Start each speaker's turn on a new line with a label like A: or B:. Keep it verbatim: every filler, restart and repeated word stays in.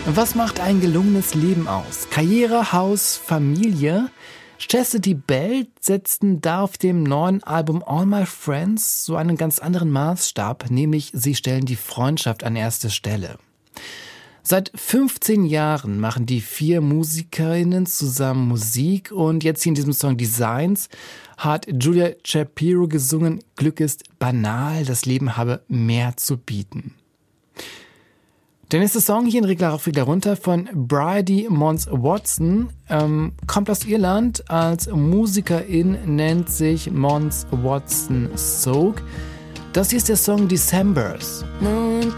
A: Was macht ein gelungenes Leben aus? Karriere, Haus, Familie? Chastity Bell setzten da auf dem neuen Album All My Friends so einen ganz anderen Maßstab, nämlich sie stellen die Freundschaft an erste Stelle. Seit fünfzehn Jahren machen die vier Musikerinnen zusammen Musik und jetzt hier in diesem Song Designs hat Julia Shapiro gesungen, Glück ist banal, das Leben habe mehr zu bieten. Der nächste Song hier in Regler auf, Regler runter von Bridie Mons Watson, ähm, kommt aus Irland. Als Musikerin nennt sich Mons Watson Soak. Das hier ist der Song Decembers.
B: No one